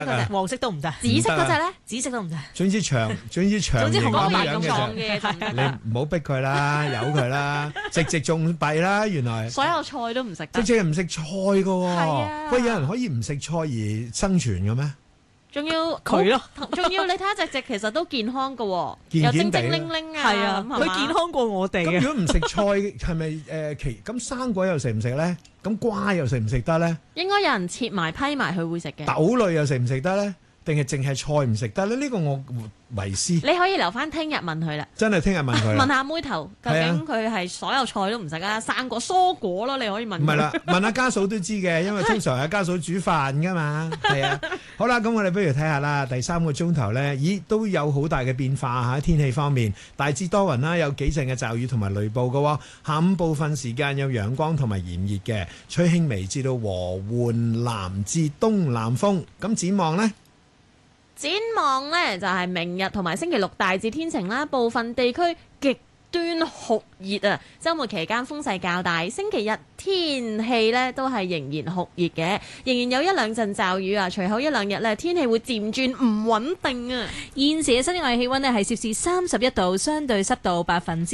黃色都唔得， 紫色嗰隻咧， 紫色都唔得。 總之長總之紅型黃咁樣嘅啫。你唔好逼佢啦，由佢啦，直仲弊啦。原來所有菜都唔食得， 直係唔食菜㗎喎。 係啊， 喂，有人可以唔食菜而生存嘅咩？ 仲要佢咯， 仲要你睇下隻其實都健康㗎喎， 健又精健地精靈靈啊， 係啊，佢健康過我哋咁啊。 如果唔食菜，係咪咁生果又食唔食咧？咁瓜又食唔食得咧？ 應該有人切埋批埋佢會食嘅。 豆類又食唔食得咧？定係淨係菜唔食得咧？呢個我迷思。 你可以留翻聽日問佢啦。 真係聽日問佢啦。 問下妹頭，究竟佢係所有菜都唔食啊？生果、蔬果咯，你可以問佢。 唔係啦，問下家嫂都知嘅，因為通常係家嫂煮飯噶嘛。係啊，好啦，咁我哋不如睇下啦。第3個鐘頭咧，咦都有好大嘅變化喺天氣方面，大致多雲啦，有幾陣嘅驟雨同埋雷暴嘅喎。下午部分時間有陽光同埋炎熱嘅，吹輕微至到和緩南至東南風。咁展望呢？ 展望呢，就係明日同埋星期六大致天晴啦，部分地區極端酷熱啊！週末期間風勢較大，星期日天氣呢都係仍然酷熱嘅，仍然有一兩陣驟雨啊。隨後一兩日呢，天氣會漸轉唔穩定啊。 現時嘅室外氣溫呢係攝氏31度，相對濕度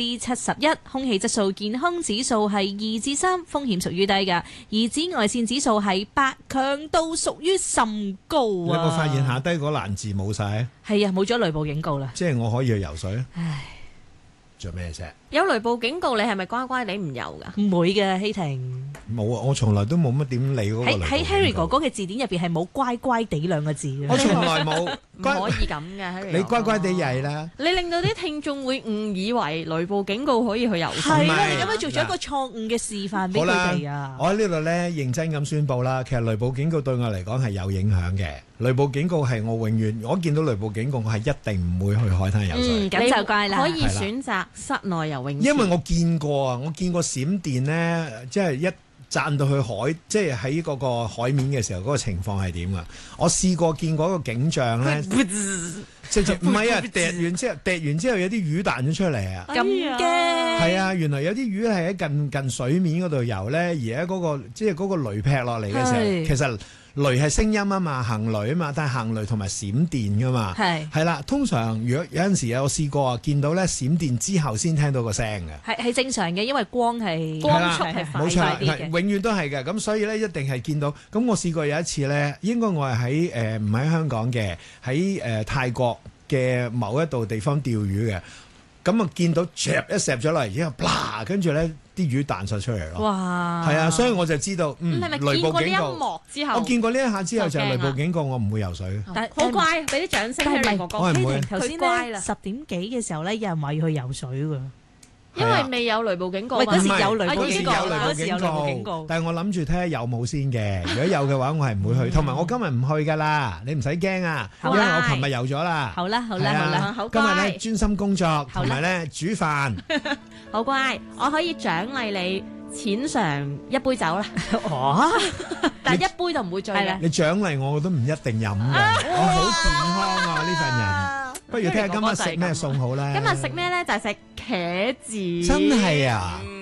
71%，空氣質素健康指數係2至3，風險屬於低㗎。而紫外線指數係8，強度屬於甚高啊！ 你有冇發現下低嗰欄字冇晒？ 係啊，冇咗雷暴警告啦。 即係我可以去游水。 唉， 做咩啫？ 有雷暴警告，你係咪乖乖地唔游㗎？ 唔會嘅，希婷。 冇啊！我從來都冇乜點理嗰個雷暴警告。 喺 Harry 哥哥嘅字典入邊係冇乖乖地兩個字嘅。 我從來冇。 唔可以咁嘅， 你乖乖地曳啦。 你令到啲聽眾會誤以為雷暴警告可以去游水。 係啦，你咁樣做咗一個錯誤嘅示範俾佢哋啊！ 我喺呢度咧認真咁宣佈啦，其實雷暴警告對我嚟講係有影響嘅。雷暴警告係我永遠，我見到雷暴警告，我係一定唔會去海灘游水。 咁就怪啦。 可以選擇室內游泳池。 因為我見過啊，我見過閃電咧，即係一賺到去海，即係喺嗰個海面嘅時候，嗰個情況係點啊？我試過見過一個景象咧，直接唔係啊，掟完之後有啲魚彈咗出嚟啊！ 咁驚係啊，原來有啲魚係喺近水面嗰度游咧，而喺嗰個即係嗰個雷劈落嚟嘅時候，其實雷係聲音啊嘛，行雷啊嘛，但係行雷同埋閃電噶嘛，係啦。通常如果有陣時我試過啊，見到咧閃電之後先聽到個聲嘅， 係正常嘅，因為光速係快冇錯， 啲嘅， 永遠都係嘅。咁所以咧一定係見到。咁我試過有一次咧，應該我係喺唔喺香港嘅，喺泰國嘅某一度地方釣魚嘅。咁啊見到一錫咗落嚟，然後啪，跟住咧啲魚彈晒出嚟咯。 哇！ 係啊，所以我就知道， 你係咪雷暴警告。 見過呢一幕之後， 我見過呢一下之後就係雷暴警告，我唔會游水。 但好乖，俾啲掌聲但係 ，Harry哥哥。 我係唔會。 頭先咧 10點幾嘅時候咧，有人話要去游水㗎。 因為未有雷暴警告嘛。 嗰時有雷暴警告， 嗰時有雷暴警告。但係我諗住睇下有冇先嘅。如果有嘅話，我係唔會去。同埋我今日唔去㗎啦，你唔使驚啊，因為我琴日游咗啦。 好啦， 今日咧專心工作，同埋咧煮飯。 好乖，我可以獎勵你淺嘗一杯酒啦。 哇！ 但係一杯就唔會醉嘅。 你獎勵我都唔一定飲㗎，我好健康啊呢份人。不如睇下今日食咩餸好咧？ 今日食咩咧？就係食茄子。 真係啊！